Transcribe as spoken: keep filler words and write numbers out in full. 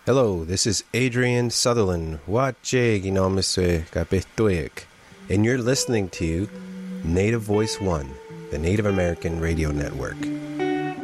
Hello, this is Adrian Sutherland, Wache Ginomiswe Kapehtoyek, and you're listening to Native Voice One, the Native American Radio Network.